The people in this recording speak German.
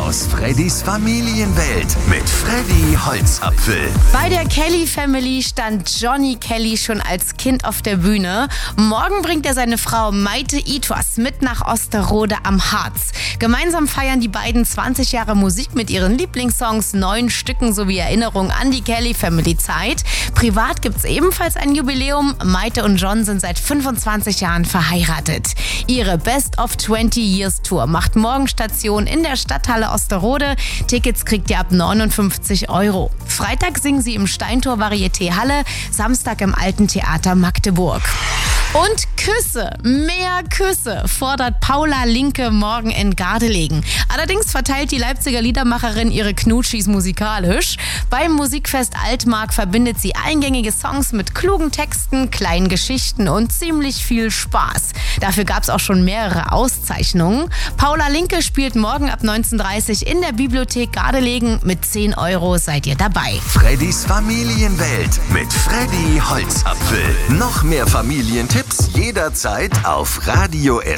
aus Freddys Familienwelt mit Freddy Holzapfel. Bei der Kelly Family stand Johnny Kelly schon als Kind auf der Bühne. Morgen bringt er seine Frau Maite Ithos mit nach Osterode am Harz. Gemeinsam feiern die beiden 20 Jahre Musik mit ihren Lieblingssongs, 9 Stücken sowie Erinnerungen an die Kelly Family Zeit. Privat gibt's ebenfalls ein Jubiläum. Maite und John sind seit 25 Jahren verheiratet. Ihre Best of 20 Years Tour macht morgen Station in der Stadthalle Osterode. Tickets kriegt ihr ab 59 €. Freitag singen sie im Steintor Varieté Halle, Samstag im Alten Theater Magdeburg. Und Küsse, mehr Küsse, fordert Paula Linke morgen in Gardelegen. Allerdings verteilt die Leipziger Liedermacherin ihre Knutschis musikalisch. Beim Musikfest Altmark verbindet sie eingängige Songs mit klugen Texten, kleinen Geschichten und ziemlich viel Spaß. Dafür gab es auch schon mehrere Auszeichnungen. Paula Linke spielt morgen ab 19:30 in der Bibliothek Gardelegen. Mit 10 € seid ihr dabei. Freddys Familienwelt mit Freddy Holzapfel. Noch mehr Familientipps jederzeit auf Radio